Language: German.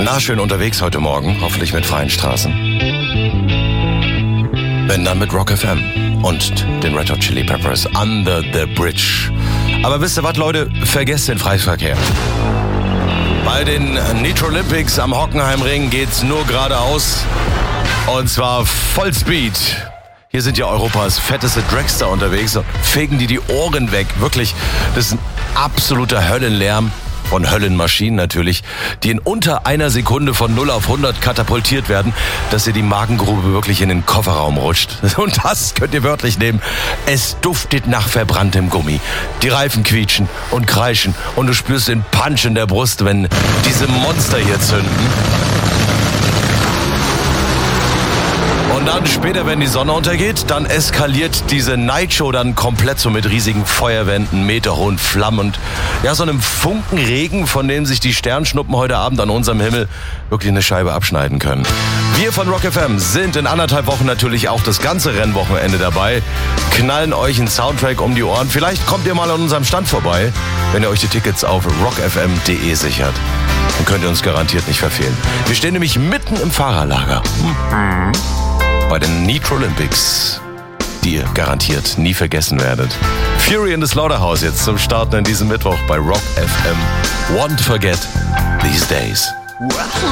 Na, schön unterwegs heute Morgen, hoffentlich mit freien Straßen. Wenn dann mit Rock FM und den Red Hot Chili Peppers, Under the Bridge. Aber wisst ihr was, Leute? Vergesst den Freiverkehr. Bei den Nitro Olympics am Hockenheimring geht's nur geradeaus. Und zwar Vollspeed. Hier sind ja Europas fetteste Dragster unterwegs und fegen die Ohren weg. Wirklich, das ist ein absoluter Höllenlärm. Von Höllenmaschinen natürlich, die in unter einer Sekunde von 0 auf 100 katapultiert werden, dass ihr die Magengrube wirklich in den Kofferraum rutscht. Und das könnt ihr wörtlich nehmen. Es duftet nach verbranntem Gummi. Die Reifen quietschen und kreischen und du spürst den Punch in der Brust, wenn diese Monster hier zünden. Und dann später, wenn die Sonne untergeht, dann eskaliert diese Nightshow dann komplett so mit riesigen Feuerwänden, meterhohen Flammen und ja, so einem Funkenregen, von dem sich die Sternschnuppen heute Abend an unserem Himmel wirklich eine Scheibe abschneiden können. Wir von Rock FM sind in 1,5 Wochen natürlich auch das ganze Rennwochenende dabei, knallen euch einen Soundtrack um die Ohren. Vielleicht kommt ihr mal an unserem Stand vorbei, wenn ihr euch die Tickets auf rockfm.de sichert. Dann könnt ihr uns garantiert nicht verfehlen. Wir stehen nämlich mitten im Fahrerlager. Bei den Nitro Olympics, die ihr garantiert nie vergessen werdet. Fury in the Slaughterhouse jetzt zum Starten an diesem Mittwoch bei Rock FM. Won't forget these days.